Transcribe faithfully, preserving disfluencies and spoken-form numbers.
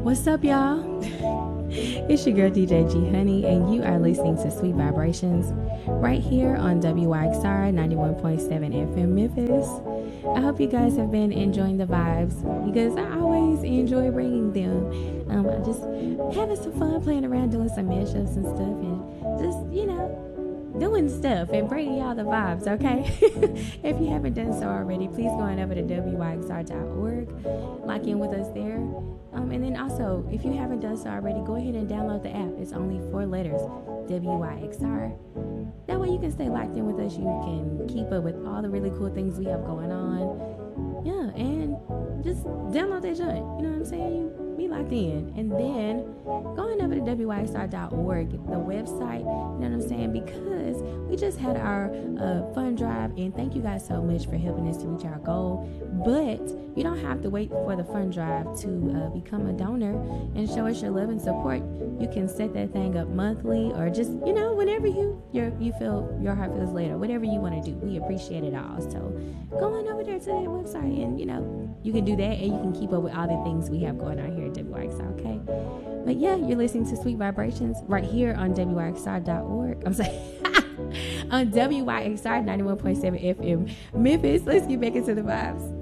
What's up, y'all? It's your girl D J G Honey, and you are listening to Sweet Vibrations right here on W Y X R ninety-one point seven F M Memphis. I hope you guys have been enjoying the vibes because I always enjoy bringing them. Um, I just having some fun playing around, doing some mashups and stuff, and just, you know, doing stuff and bringing y'all the vibes, okay? If you haven't done so already, please go on over to W Y X R dot org, lock in with us there. Um, and then also, if you haven't done so already, go ahead and download the app. It's only four letters, W Y X R. That way you can stay locked in with us. You can keep up with all the really cool things we have going on. Yeah, and just download that joint. You know what I'm saying? You be locked in. And then going over to W Y X R dot org, the website, you know what I'm saying? Because we just had our uh, fun drive, and thank you guys so much for helping us to reach our goal. But you don't have to wait for the fun drive to uh, become a donor and show us your love and support. You can set that thing up monthly, or just, you know, whenever you your you feel your heart feels later, whatever you want to do. We appreciate it all. So go on over there to that website, and you know, you can do that, and you can keep up with all the things we have going on here at W Y X R, okay? But yeah, you're listening to Sweet Vibrations right here on W Y X R dot org. I'm sorry, on W Y X R ninety-one point seven F M Memphis. Let's get back into the vibes.